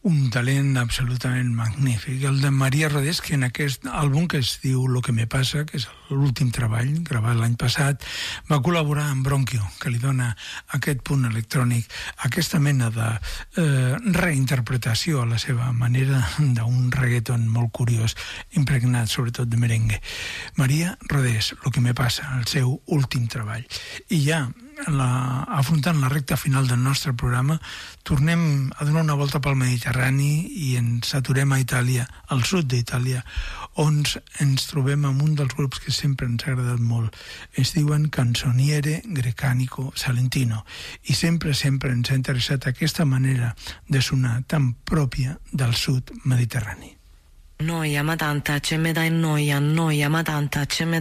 un talent absolutament magnífic. El de Maria Rodés, que en aquest àlbum que es diu Lo que me pasa, que és l'últim treball, gravat l'any passat, va col·laborar amb Bronquio, que li dona aquest punt electrònic, aquesta mena de reinterpretació a la seva manera d'un reggaeton molt curiós, impregnat sobretot de merengue. Maria Rodés, Lo que me pasa, el seu últim treball. I ja afrontant la recta final del nostre programa, tornem a donar una volta pel Mediterrani i ens aturem a Itàlia, al sud d'Itàlia, on ens trobem amb un dels grups que sempre ens ha agradat molt. Es diuen Canzoniere Grecanico Salentino i sempre ens ha interessat aquesta manera de sonar tan pròpia del sud mediterrani. Noia, ma tanta, ce me dai noia, ma tanta, ce me